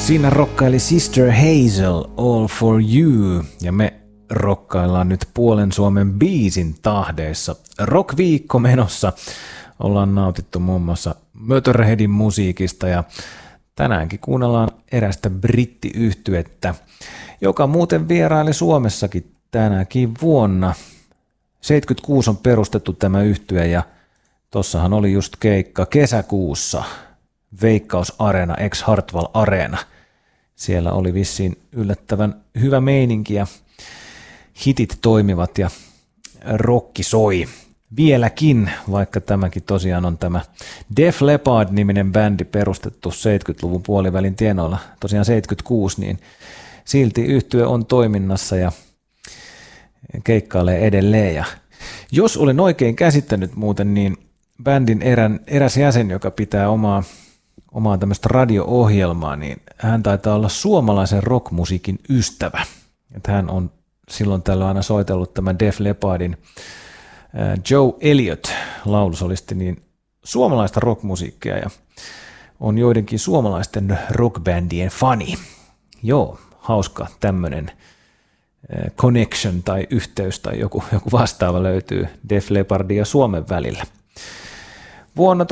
Siinä rokkaili Sister Hazel, All for You, ja me rokkaillaan nyt puolen Suomen biisin tahdeissa. Rock-viikko menossa. Ollaan nautittu muun muassa Motörheadin musiikista ja tänäänkin kuunnellaan erästä brittiyhtyettä, joka muuten vieraili Suomessakin tänäkin vuonna. 76 on perustettu tämä yhtye ja tossahan oli just keikka kesäkuussa. Veikkaus Areena, ex-Hartwall Areena. Siellä oli vissiin yllättävän hyvä meininki ja hitit toimivat ja rokki soi. Vieläkin, vaikka tämäkin tosiaan on tämä Def Leppard-niminen bändi perustettu 70-luvun puolivälin tienoilla, tosiaan 76, niin silti yhtye on toiminnassa ja keikkailee edelleen. Ja jos olen oikein käsittänyt muuten, niin bändin eräs jäsen, joka pitää omaa tämmöistä radio-ohjelmaa, niin hän taitaa olla suomalaisen rockmusiikin ystävä. Että hän on silloin tällöin aina soitellut tämän Def Leppardin Joe Elliott laulusolisti niin suomalaista rockmusiikkia ja on joidenkin suomalaisten rockbändien fani. Joo, hauska tämmöinen connection tai yhteys tai joku vastaava löytyy Def Leppardin ja Suomen välillä. Vuonna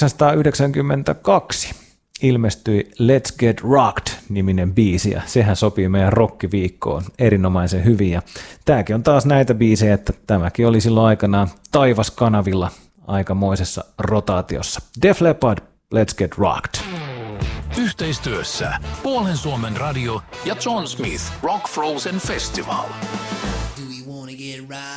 1992 ilmestyi Let's Get Rocked-niminen biisi, ja sehän sopii meidän rockiviikkoon erinomaisen hyvin. Ja tämäkin on taas näitä biisejä, että tämäkin oli silloin aikanaan Taivaskanavilla aikamoisessa rotaatiossa. Def Leppard, Let's Get Rocked. Yhteistyössä Puolen Suomen radio ja John Smith Rock Frozen Festival.